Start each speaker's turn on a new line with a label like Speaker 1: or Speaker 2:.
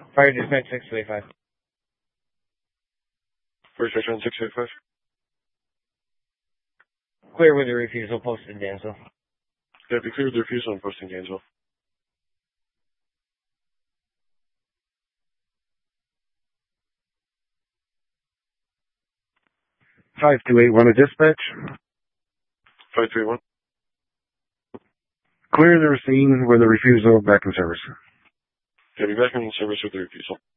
Speaker 1: Fire dispatch 625.
Speaker 2: Fire station 685.
Speaker 1: Clear with the refusal, posted Dansville.
Speaker 2: Yeah, be clear with the refusal and posting Gainesville.
Speaker 3: 5281 a dispatch.
Speaker 2: 531.
Speaker 3: Clear the scene with a refusal, back in service.
Speaker 2: Yeah, be back in service with the refusal.